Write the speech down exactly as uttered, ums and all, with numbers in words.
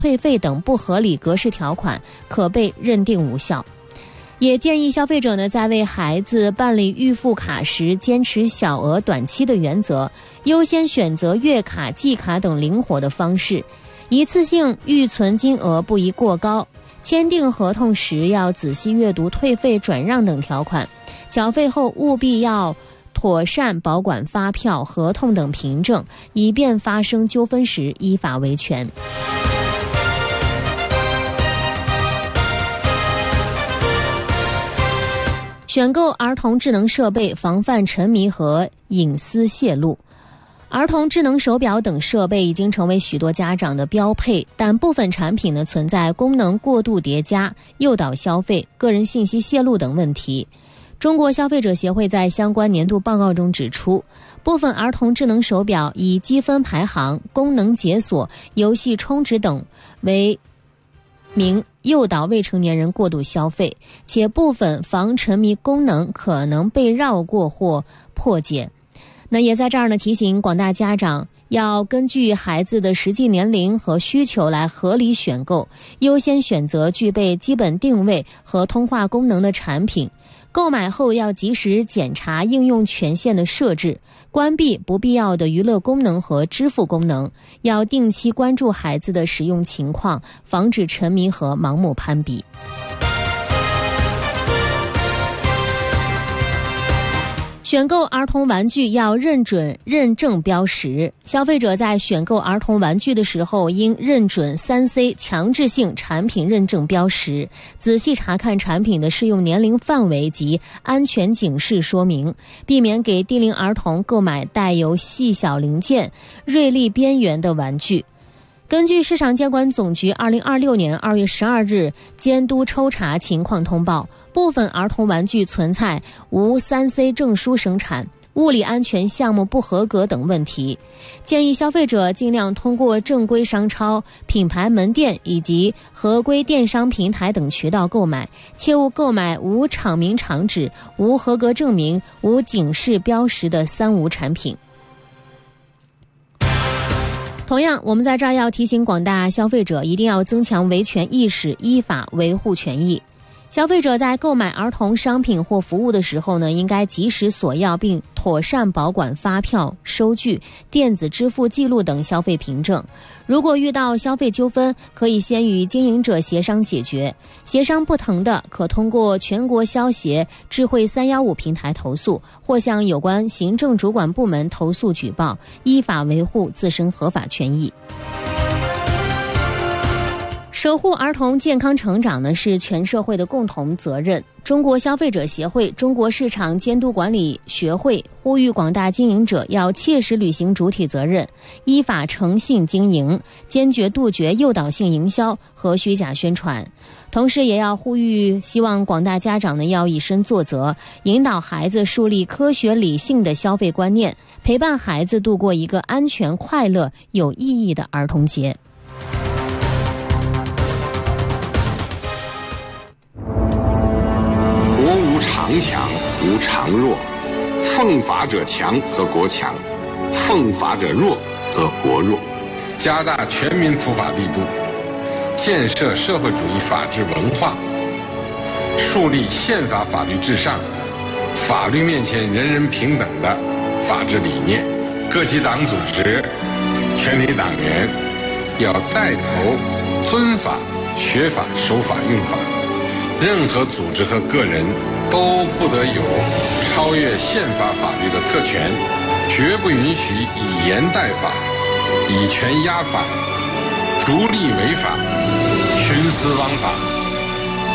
退费等不合理格式条款，可被认定无效。也建议消费者呢，在为孩子办理预付卡时，坚持小额短期的原则，优先选择月卡、季卡等灵活的方式，一次性预存金额不宜过高。签订合同时要仔细阅读退费、转让等条款，缴费后务必要妥善保管发票、合同等凭证，以便发生纠纷时依法维权。选购儿童智能设备，防范沉迷和隐私泄露。儿童智能手表等设备已经成为许多家长的标配，但部分产品呢存在功能过度叠加、诱导消费、个人信息泄露等问题。中国消费者协会在相关年度报告中指出，部分儿童智能手表以积分排行、功能解锁、游戏充值等为名诱导未成年人过度消费，且部分防沉迷功能可能被绕过或破解。那也在这儿呢提醒广大家长，要根据孩子的实际年龄和需求来合理选购，优先选择具备基本定位和通话功能的产品。购买后要及时检查应用权限的设置，关闭不必要的娱乐功能和支付功能，要定期关注孩子的使用情况，防止沉迷和盲目攀比。选购儿童玩具要认准认证标识，消费者在选购儿童玩具的时候应认准 三 C 强制性产品认证标识，仔细查看产品的适用年龄范围及安全警示说明，避免给低龄儿童购买带有细小零件、锐利边缘的玩具。根据市场监管总局二零二六年二月十二日监督抽查情况通报，部分儿童玩具存在无 三 C 证书生产、物理安全项目不合格等问题，建议消费者尽量通过正规商超、品牌门店以及合规电商平台等渠道购买，切勿购买无厂名厂址、无合格证明、无警示标识的三无产品。同样，我们在这儿要提醒广大消费者，一定要增强维权意识，依法维护权益。消费者在购买儿童商品或服务的时候呢，应该及时索要并妥善保管发票、收据、电子支付记录等消费凭证。如果遇到消费纠纷，可以先与经营者协商解决，协商不成的，可通过全国消协智慧三一五平台投诉，或向有关行政主管部门投诉举报，依法维护自身合法权益。守护儿童健康成长呢，是全社会的共同责任。中国消费者协会、中国市场监督管理学会呼吁广大经营者要切实履行主体责任，依法诚信经营，坚决杜绝诱导性营销和虚假宣传。同时也要呼吁，希望广大家长呢要以身作则，引导孩子树立科学理性的消费观念，陪伴孩子度过一个安全、快乐、有意义的儿童节。 常强无常弱，奉法者强则国强，奉法者弱则国弱。加大全民普法力度，建设社会主义法治文化，树立宪法法律至上、法律面前人人平等的法治理念。各级党组织、全体党员要带头遵法、学法、守法、用法。任何组织和个人都不得有超越宪法法律的特权，绝不允许以言代法、以权压法、逐利违法、徇私枉法。